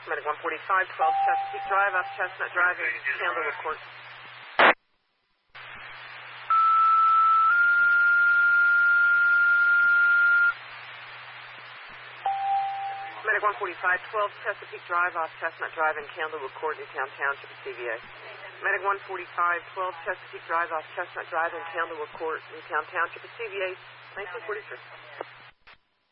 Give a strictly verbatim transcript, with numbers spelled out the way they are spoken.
Medic one forty-five, twelve Chesapeake Drive, off Chestnut Drive, and handle report. Medic one forty-five, twelve Chesapeake Drive, off Chestnut Drive, and Candle Record, Newtown Township, C V A. Medic one forty-five, twelve Chesapeake Drive, off Chestnut Drive, and Candle Record, Newtown Township, C V A, nineteen forty-three.